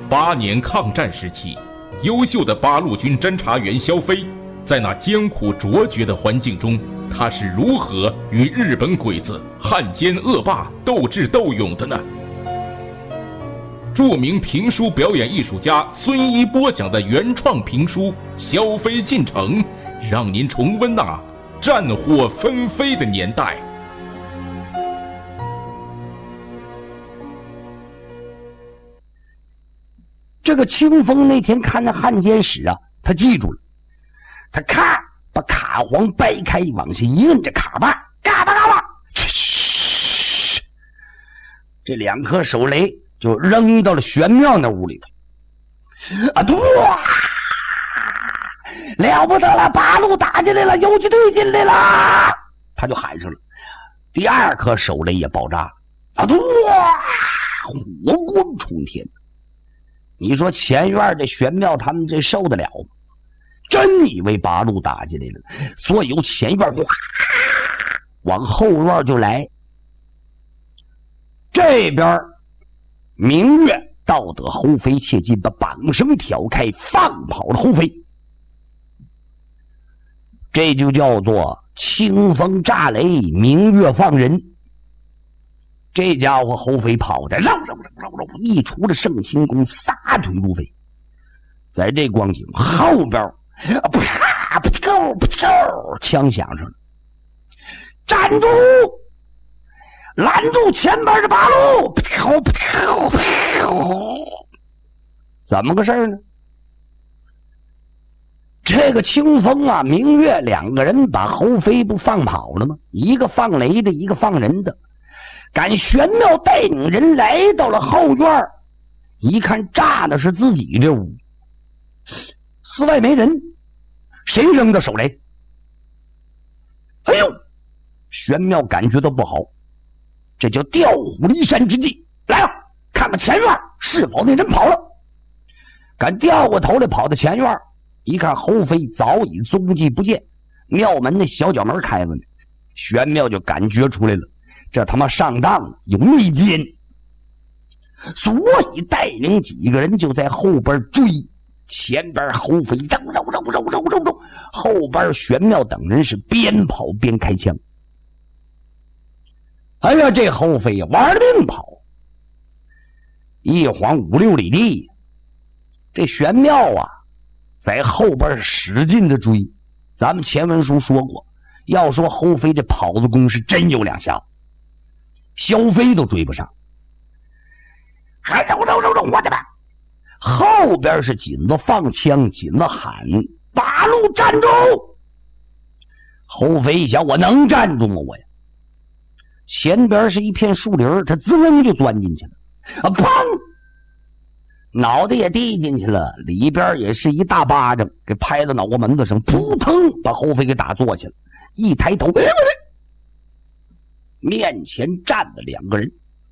8年抗战时期，优秀的八路军侦察员萧飞，在那艰苦卓绝的环境中，他是如何与日本鬼子、汉奸恶霸斗智斗勇的呢？著名评书表演艺术家孙一播讲的原创评书《萧飞进城》，让您重温那战火纷飞的年代。 这个清风那天看那汉奸史啊，他记住了，他咔把卡簧掰开，往下一摁着卡把，嘎巴嘎巴，这2颗手雷就扔到了玄妙那屋里头。啊，哇！了不得了，八路打进来了，游击队进来了，他就喊上了。第2颗手雷也爆炸了。啊，哇！火光冲天。你说前院的玄妙他们这受得了吗？真以为八路打进来了，所以由前院哇往后院就来。这边明月到得侯飞切近，把绑绳挑开，放跑了侯飞。这就叫做清风炸雷，明月放人。这家伙侯飞跑的绕，一出了圣清宫，撒腿如飞。在这光景后边啪枪响上了，站住，拦住前边的八路。怎么个事呢？这个清风啊明月2个人把侯飞不放跑了吗？一个放雷的，一个放人的。赶玄妙带领人来到了后院，一看炸的是自己这屋，寺外没人，谁扔的手雷？哎呦，玄妙感觉到不好，这叫调虎离山之计。来了，看看前院是否那人跑了。敢掉过头来跑到前院，一看侯飞早已踪迹不见，庙门的小角门开着呢。玄妙就感觉出来了，这他妈上当了，有内奸，所以带领几个人就在后边追，前边侯飞绕，后边玄妙等人是边跑边开枪。哎呀，这侯飞玩了命跑，一晃5、6里地，这玄妙啊在后边使劲的追。咱们前文书说过，要说侯飞这跑的功是真有2下子，萧飞都追不上。哎呀，我的妈！后边是紧着放枪，紧着喊：“八路站住！”侯飞一想，我能站住吗？我呀！前边是一片树林，他噌就钻进去了，啊，砰！脑袋也递进去了，里边也是一大巴掌，给拍到脑瓜门子上，扑腾，把侯飞给打坐下了。一抬头，面前站着2个人。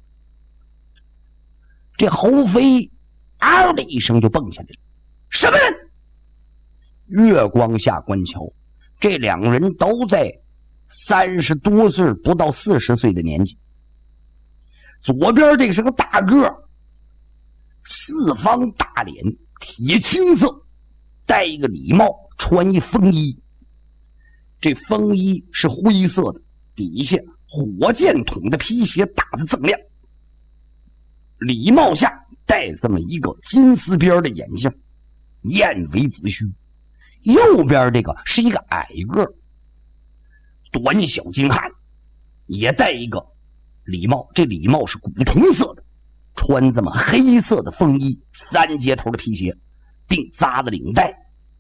这侯飞嗷的一声就蹦下来了，什么人？月光下观瞧，这2个人都在30多岁，不到40岁的年纪。左边这个是个大个，四方大脸，铁青色，戴一个礼帽，穿一风衣。这风衣是灰色的，底下火箭筒的皮鞋打得锃亮，礼帽下戴这么一个金丝边的眼镜，燕尾子须。右边这个是一个矮个短小精悍，也戴一个礼帽，这礼帽是古铜色的，穿这么黑色的风衣，3节头的皮鞋，并扎的领带。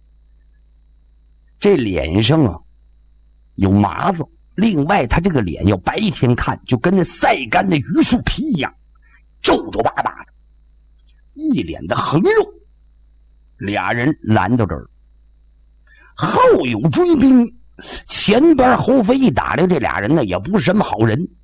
这脸上啊有麻子，另外他这个脸要白天看就跟那晒干的榆树皮一样，皱皱巴巴的，一脸的横肉。俩人拦到这儿，后有追兵。前边侯飞一打量，这俩人呢也不是什么好人，